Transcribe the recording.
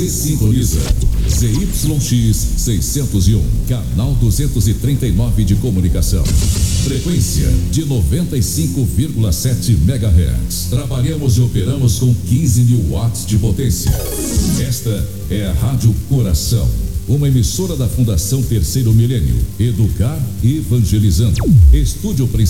Você sintoniza ZYX 601, canal 239 de comunicação. Frequência de 95,7 MHz. Trabalhamos e operamos com 15 mil watts de potência. Esta é a Rádio Coração, uma emissora da Fundação Terceiro Milênio. Educar evangelizando. Estúdio principal